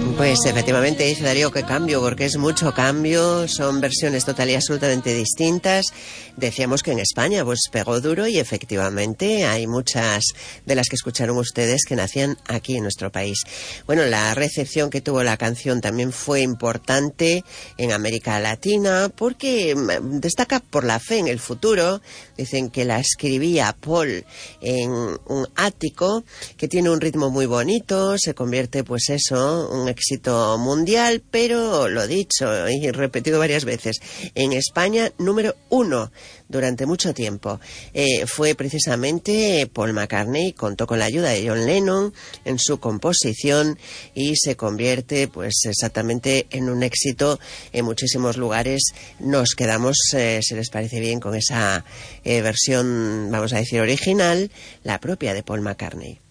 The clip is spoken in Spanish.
Pues efectivamente dice Darío que cambio, porque es mucho cambio, son versiones total y absolutamente distintas. Decíamos que en España pues pegó duro y efectivamente hay muchas de las que escucharon ustedes que nacían aquí en nuestro país. Bueno, la recepción que tuvo la canción también fue importante en América Latina porque destaca por la fe en el futuro. Dicen que la escribía Paul en un ático, que tiene un ritmo muy bonito, se convierte pues eso, un éxito mundial, pero lo dicho y repetido varias veces, en España número 1 durante mucho tiempo. Fue precisamente Paul McCartney, contó con la ayuda de John Lennon en su composición y se convierte pues exactamente en un éxito en muchísimos lugares. Nos quedamos, si les parece bien, con esa versión, vamos a decir, original, la propia de Paul McCartney.